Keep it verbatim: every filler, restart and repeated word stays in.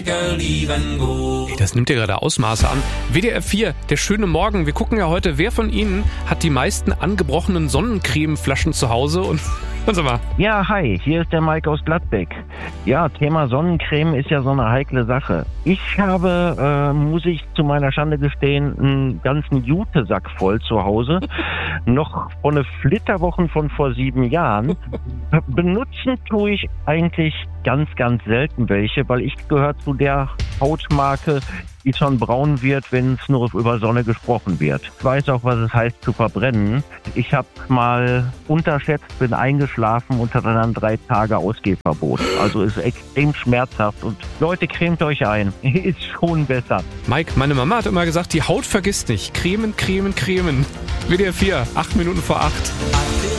lieben gut. Hey, das nimmt ja gerade Ausmaße an. W D R vier, der schöne Morgen. Wir gucken ja heute, wer von Ihnen hat die meisten angebrochenen Sonnencremeflaschen zu Hause und... Sag mal. Ja, hi, hier ist der Mike aus Gladbeck. Ja, Thema Sonnencreme ist ja so eine heikle Sache. Ich habe, äh, muss ich zu meiner Schande gestehen, einen ganzen Jutesack voll zu Hause. Noch von den Flitterwochen von vor sieben Jahren. Benutzen tue ich eigentlich ganz, ganz selten welche, weil ich gehöre zu der Hautmarke, die schon braun wird, wenn es nur über Sonne gesprochen wird. Ich weiß auch, was es heißt zu verbrennen. Ich habe mal unterschätzt, bin eingeschlafen und hatte dann drei Tage Ausgehverbot. Also ist extrem schmerzhaft und Leute, cremt euch ein. Ist schon besser. Mike, meine Mama hat immer gesagt, die Haut vergisst nicht. Cremen, cremen, cremen. W D R vier, acht Minuten vor acht.